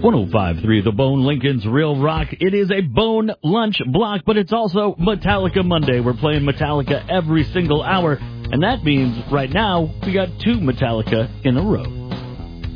105.3 The Bone, Lincoln's Real Rock. It is a Bone lunch block, but it's also Metallica Monday. We're playing Metallica every single hour, and that means right now we got 2 Metallica in a row.